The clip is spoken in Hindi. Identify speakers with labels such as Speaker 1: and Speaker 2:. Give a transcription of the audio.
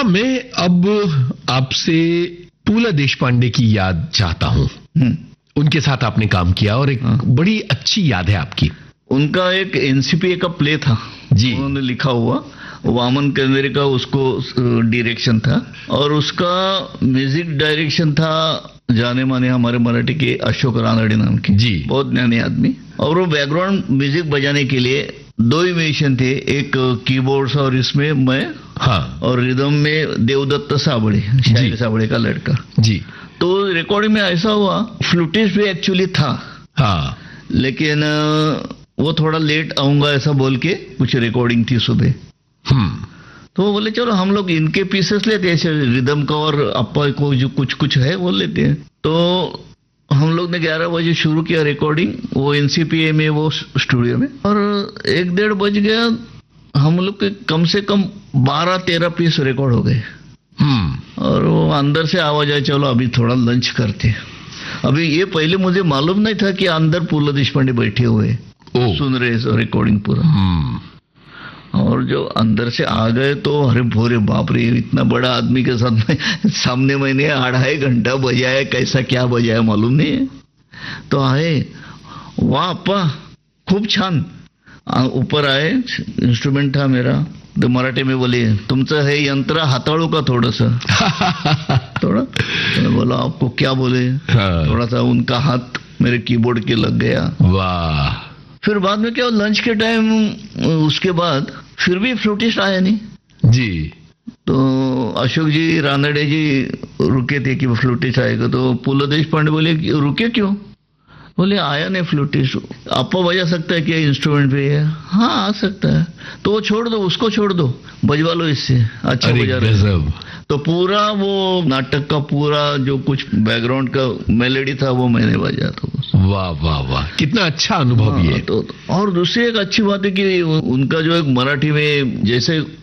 Speaker 1: अच्छा, मैं अब आपसे पू.ल. देशपांडे की याद चाहता हूँ। उनके साथ आपने काम किया और एक बड़ी अच्छी याद है आपकी।
Speaker 2: उनका एक एनसीपीए का प्ले था
Speaker 1: जी,
Speaker 2: उन्होंने लिखा हुआ, वामन केंद्रे का उसको डायरेक्शन था और उसका म्यूजिक डायरेक्शन था जाने माने हमारे मराठी के अशोक रानडे नाम के,
Speaker 1: जी,
Speaker 2: बहुत ज्ञानी आदमी। और वो बैकग्राउंड म्यूजिक बजाने के लिए 2 ही म्यूजिशियन थे, एक कीबोर्ड्स और इसमें मैं,
Speaker 1: हाँ,
Speaker 2: और रिदम में देवदत्त साबड़े, शाहिर साबड़े का लड़का
Speaker 1: जी।
Speaker 2: तो रिकॉर्डिंग में ऐसा हुआ, फ्लूटिस्ट भी एक्चुअली था,
Speaker 1: हाँ,
Speaker 2: लेकिन वो थोड़ा लेट आऊंगा ऐसा बोल के कुछ रिकॉर्डिंग थी सुबह। तो वो बोले चलो हम लोग इनके पीसेस लेते हैं, ऐसे रिदम का और अप्पा को जो कुछ है वो लेते हैं। तो हम लोग ने 11 बजे शुरू किया रिकॉर्डिंग, वो एनसीपीए में, वो स्टूडियो में, और 1-1:30 बज गया। हम लोग के कम से कम 12-13 पीस रिकॉर्ड हो गए। और वो अंदर से आवाज आई, चलो अभी थोड़ा लंच करते। अभी ये पहले मुझे मालूम नहीं था कि अंदर पू.ल. देशपांडे बैठे हुए सुन रहे रिकॉर्डिंग पूरा। और जो अंदर से आ गए तो अरे भोरे बाप रे, इतना बड़ा आदमी के साथ में सामने मैंने 2.5 घंटा बजाया, कैसा क्या बजाया मालूम नहीं है। तो आए, वाह अप्पा खूप छान। ऊपर आए, इंस्ट्रूमेंट था मेरा, तो मराठी में बोले तुमचं हे यंत्र हाताळू का थोड़ा थोड़ा। तो बोला आपको क्या बोले, थोड़ा सा उनका हाथ मेरे कीबोर्ड के लग गया।
Speaker 1: वाह।
Speaker 2: फिर बाद में क्या, लंच के टाइम उसके बाद फिर भी फ्लूटिस्ट आया नहीं
Speaker 1: जी।
Speaker 2: तो अशोक जी रानडे जी रुके थे कि वो फ्लूटिस्ट आएगा। तो पू.ल. देशपांडे बोले रुके क्यों? बोले आया नहीं फ्लूटिस्ट, आपा बजा सकता है क्या इंस्ट्रूमेंट पे? है हाँ आ सकता है। तो वो छोड़ दो, उसको छोड़ दो, बजवा लो इससे, अच्छा बजा रहे। तो पूरा वो नाटक का पूरा जो कुछ बैकग्राउंड का मेलोडी था वो मैंने बजा। तो
Speaker 1: वाह वाह वाह, कितना अच्छा अनुभव ये।
Speaker 2: तो और दूसरी एक अच्छी बात है कि उनका जो एक मराठी में जैसे